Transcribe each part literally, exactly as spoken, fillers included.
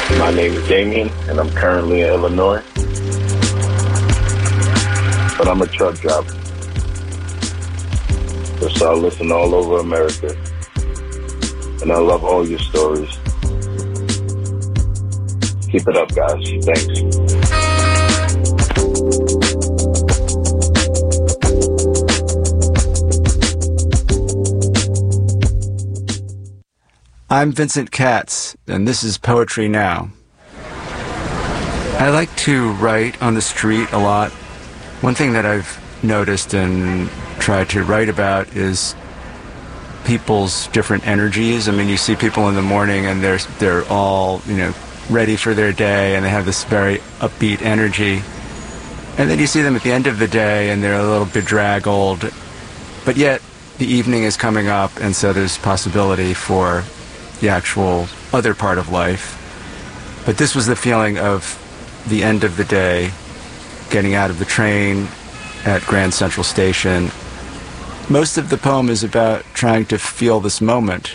My name is Damien, and I'm currently in Illinois. But I'm a truck driver. So I listen all over America. And I love all your stories. Keep it up, guys. Thanks. I'm Vincent Katz, and this is Poetry Now. I like to write on the street a lot. One thing that I've noticed and tried to write about is people's different energies. I mean, you see people in the morning and they're they're all, you know, ready for their day and they have this very upbeat energy. And then you see them at the end of the day and they're a little bedraggled. But yet the evening is coming up, and so there's possibility for the actual other part of life. But this was the feeling of the end of the day, getting out of the train at Grand Central Station. Most of the poem is about trying to feel this moment.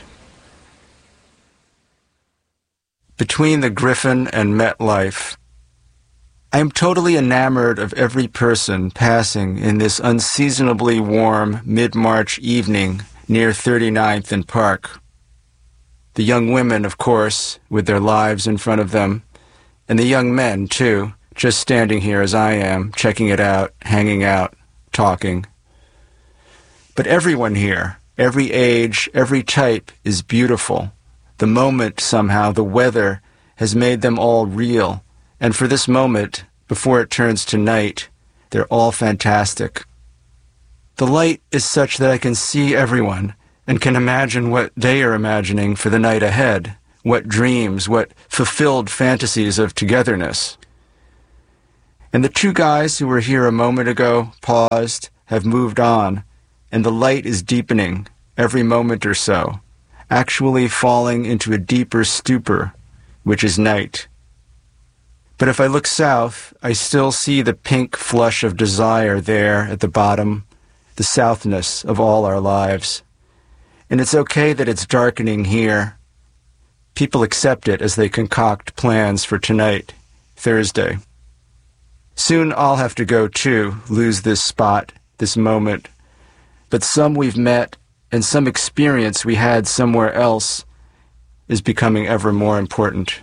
Between the Griffin and MetLife, I am totally enamored of every person passing in this unseasonably warm mid-March evening near thirty-ninth and Park. The young women, of course, with their lives in front of them, and the young men, too, just standing here as I am, checking it out, hanging out, talking. But everyone here, every age, every type, is beautiful. The moment, somehow, the weather, has made them all real, and for this moment, before it turns to night, they're all fantastic. The light is such that I can see everyone, and can imagine what they are imagining for the night ahead, what dreams, what fulfilled fantasies of togetherness. And the two guys who were here a moment ago paused, have moved on, and the light is deepening every moment or so, actually falling into a deeper stupor, which is night. But if I look south, I still see the pink flush of desire there at the bottom, the southness of all our lives. And it's okay that it's darkening here. People accept it as they concoct plans for tonight, Thursday. Soon I'll have to go too, lose this spot, this moment. But some we've met and some experience we had somewhere else is becoming ever more important.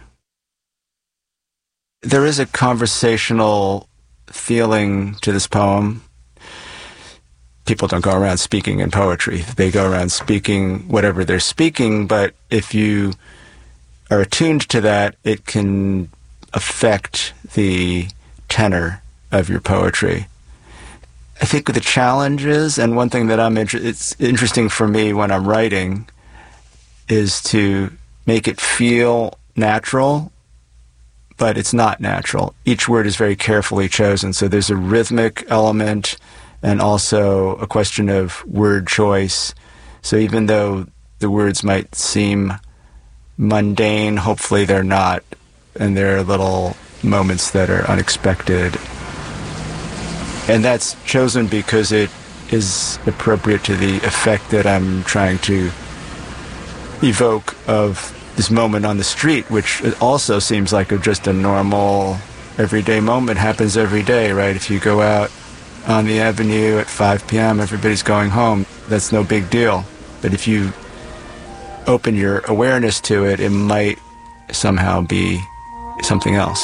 There is a conversational feeling to this poem. People don't go around speaking in poetry. They go around speaking whatever they're speaking, but if you are attuned to that, it can affect the tenor of your poetry. I think the challenges, and one thing that I'm inter- it's interesting for me when I'm writing, is to make it feel natural, but it's not natural. Each word is very carefully chosen, so there's a rhythmic element and also a question of word choice. So even though the words might seem mundane, hopefully they're not, and there are little moments that are unexpected. And that's chosen because it is appropriate to the effect that I'm trying to evoke of this moment on the street, which also seems like a, just a normal, everyday moment. Happens every day, right? If you go out on the avenue at five p.m., everybody's going home. That's no big deal. But if you open your awareness to it, it might somehow be something else.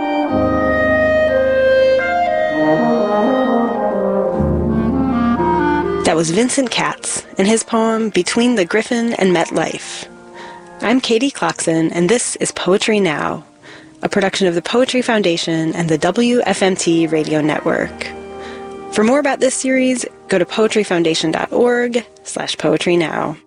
That was Vincent Katz and his poem Between the Griffin and MetLife. I'm Katie Clarkson, and this is Poetry Now, a production of the Poetry Foundation and the W F M T Radio Network. For more about this series, go to poetryfoundation.org slash poetry now.